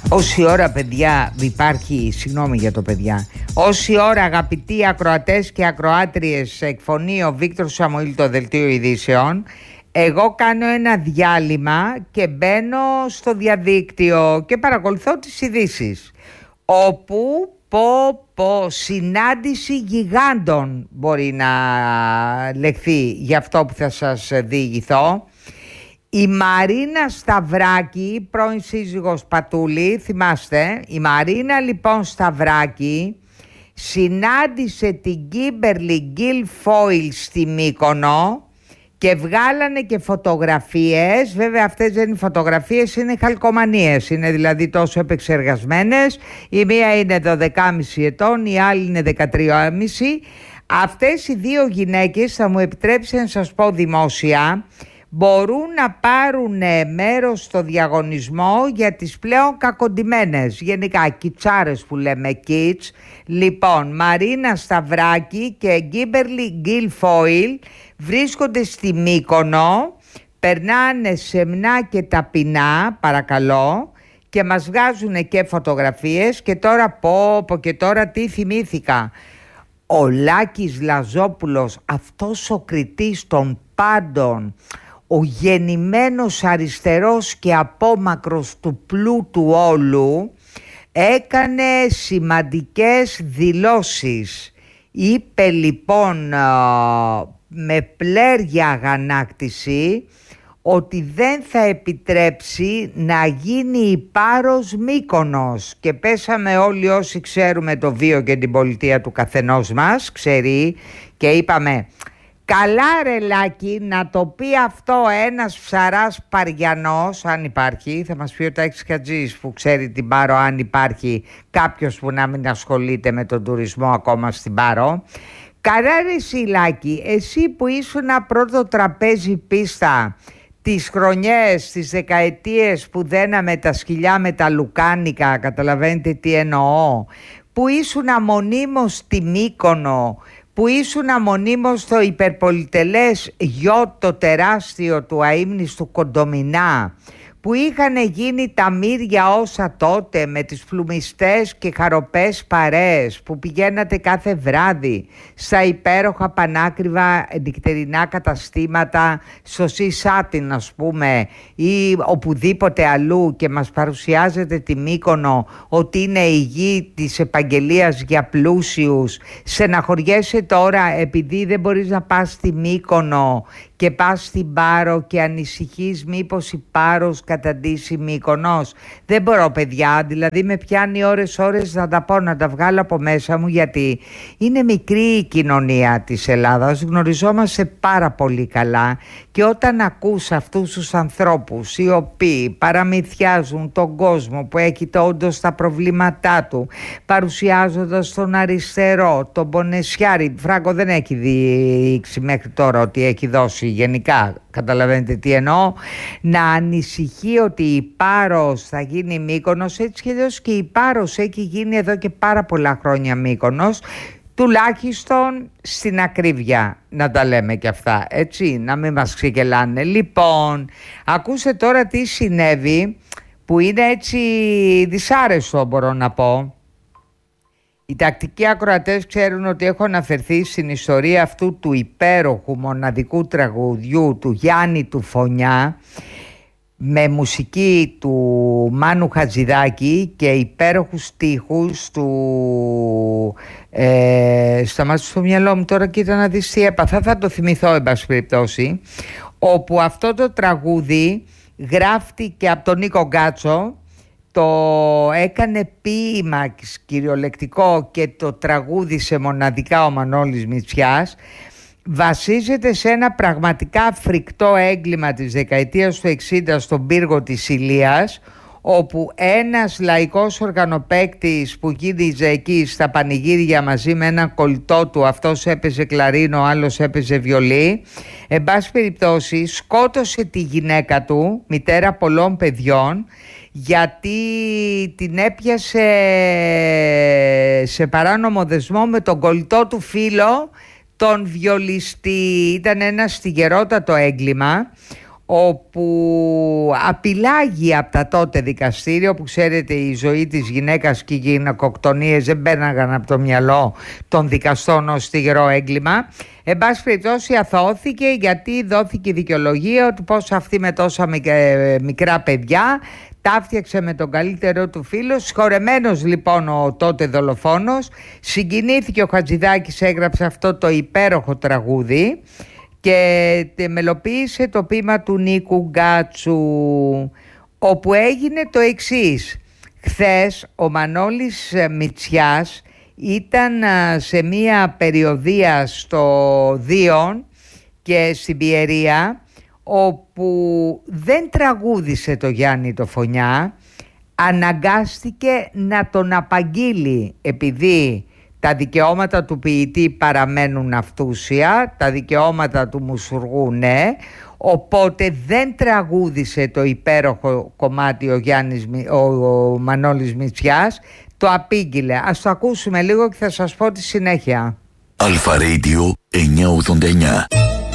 Όση ώρα, παιδιά, υπάρχει, συγγνώμη για το παιδιά, όση ώρα, αγαπητοί ακροατές και ακροάτριες, εκφωνεί ο Βίκτορ Σαμουήλ το Δελτίο Ειδήσεων, εγώ κάνω ένα διάλειμμα και μπαίνω στο διαδίκτυο και παρακολουθώ τις ειδήσεις, όπου συνάντηση γιγάντων μπορεί να λεχθεί για αυτό που θα σας διηγηθώ. Η Μαρίνα Σταυράκη, πρώην σύζυγος Πατούλη, θυμάστε, η Μαρίνα λοιπόν Σταυράκη συνάντησε την Κίμπερλι Γκίλφόιλ στη Μύκονο και βγάλανε και φωτογραφίες. Βέβαια αυτές δεν είναι φωτογραφίες, είναι χαλκομανίες, είναι δηλαδή τόσο επεξεργασμένες. Η μία είναι 12,5 ετών, η άλλη είναι 13,5. Αυτές οι δύο γυναίκες, θα μου επιτρέψετε να σας πω δημόσια, μπορούν να πάρουν μέρος στο διαγωνισμό για τις πλέον κακοντημένες, γενικά κιτσάρες που λέμε kids. Λοιπόν, Μαρίνα Σταυράκη και Κίμπερλι Γκίλφόιλ βρίσκονται στη Μύκονο, περνάνε σεμνά και ταπεινά, παρακαλώ, και μας βγάζουν και φωτογραφίες. Και τώρα και τώρα τι θυμήθηκα, ο Λάκης Λαζόπουλος, αυτός ο κριτής των πάντων, ο γεννημένος αριστερός και απόμακρος του πλούτου όλου, έκανε σημαντικές δηλώσεις. Είπε λοιπόν με πλέρια αγανάκτηση ότι δεν θα επιτρέψει να γίνει η Πάρος Μύκονος. Και πέσαμε όλοι όσοι ξέρουμε το βίο και την πολιτεία του καθενός μας, ξέρει, και είπαμε... Καλά ρε Λάκη, να το πει αυτό ένας ψαράς Παριανός, αν υπάρχει, θα μας πει ο Τάκης Χατζής που ξέρει την Πάρο, αν υπάρχει κάποιος που να μην ασχολείται με τον τουρισμό ακόμα στην Πάρο. Καλά ρε εσύ Λάκη, εσύ που ήσουν πρώτο τραπέζι πίστα τις χρονιές, τις δεκαετίες που δέναμε τα σκυλιά με τα λουκάνικα, καταλαβαίνετε τι εννοώ, που ήσουν μονίμως στη Μύκονο, που ήσουν μονίμως στο υπερπολιτελές γιότ το τεράστιο του αείμνηστου Κοντομινά, που είχαν γίνει τα μύρια όσα τότε με τις φλουμιστές και χαροπές παρέες που πηγαίνατε κάθε βράδυ στα υπέροχα πανάκριβα νυχτερινά καταστήματα, στο Σισάτιν ας πούμε ή οπουδήποτε αλλού, και μας παρουσιάζετε τη Μύκονο ότι είναι η γη της επαγγελίας για πλούσιους. Στεναχωριέσαι τώρα επειδή δεν μπορείς να πας στη Μύκονο και πας στην Πάρο και ανησυχείς μήπως η Πάρος καταντήσει Μύκονος. Δεν μπορώ παιδιά, δηλαδή με πιάνει ώρες να τα πω, να τα βγάλω από μέσα μου, γιατί είναι μικρή η κοινωνία της Ελλάδας, γνωριζόμαστε πάρα πολύ καλά, και όταν ακούς αυτούς τους ανθρώπους οι οποίοι παραμυθιάζουν τον κόσμο που έχει όντως τα προβλήματά του, παρουσιάζοντας τον αριστερό, τον Πονεσιάρη, Φράγκο δεν έχει δείξει μέχρι τώρα ότι έχει δώσει γενικά, καταλαβαίνετε τι εννοώ, να ανησυχεί ότι η Πάρος θα γίνει Μύκονος. Έτσι και αλλιώς και η Πάρος έχει γίνει εδώ και πάρα πολλά χρόνια Μύκονος, τουλάχιστον στην ακρίβεια να τα λέμε και αυτά, έτσι, να μην μας ξεκελάνε. Λοιπόν, ακούστε τώρα τι συνέβη, που είναι έτσι δυσάρεστο μπορώ να πω. Οι τακτικοί ακροατές ξέρουν ότι έχω αναφερθεί στην ιστορία αυτού του υπέροχου μοναδικού τραγουδιού του Γιάννη του Φωνιά, με μουσική του Μάνου Χατζηδάκη και υπέροχους στίχους του... σταμάτησε στο μυαλό μου τώρα, κοίτα να δεις τι έπαθα, θα το θυμηθώ εν πάση περιπτώσει, όπου αυτό το τραγούδι γράφτηκε από τον Νίκο Γκάτσο, το έκανε ποίημα κυριολεκτικό και το τραγούδισε μοναδικά ο Μανώλης Μητσιάς. Βασίζεται σε ένα πραγματικά φρικτό έγκλημα της δεκαετίας του 60 στον πύργο της Ηλίας, όπου ένας λαϊκός οργανοπαίκτης που γύριζε εκεί στα πανηγύρια μαζί με έναν κολλητό του, αυτός έπαιζε κλαρίνο, ο άλλος έπαιζε βιολί, εν πάση περιπτώσει σκότωσε τη γυναίκα του, μητέρα πολλών παιδιών, γιατί την έπιασε σε παράνομο δεσμό με τον κολλητό του φίλο, τον βιολιστή. Ήταν ένα στιγερότατο έγκλημα. όπου απειλάγει από τα τότε δικαστήριο, που ξέρετε η ζωή της γυναίκας και οι γυναικοκτονίες δεν μπαίναγαν από το μυαλό των δικαστών ως στιγερό έγκλημα. Εν πάση περιπτώσει αθώθηκε, γιατί δόθηκε η δικαιολογία ότι πως αυτή με τόσα μικρά παιδιά τα φτιάξε με τον καλύτερο του φίλο. Συγχωρεμένος λοιπόν ο τότε δολοφόνος, συγκινήθηκε ο Χατζηδάκης, έγραψε αυτό το υπέροχο τραγούδι και μελοποίησε το ποίημα του Νίκου Γκάτσου, όπου έγινε το εξής. Χθες ο Μανώλης Μητσιάς ήταν σε μία περιοδεία στο Δίον και στην Πιερία, όπου δεν τραγούδισε το Γιάννη το Φωνιά, αναγκάστηκε να τον απαγγείλει, επειδή τα δικαιώματα του ποιητή παραμένουν αυτούσια, τα δικαιώματα του μουσουργού ναι, οπότε δεν τραγούδισε το υπέροχο κομμάτι ο Μανώλης Μητσιάς, το απήγγειλε. Ας το ακούσουμε λίγο και θα σας πω τη συνέχεια. Αλφα Radio 989.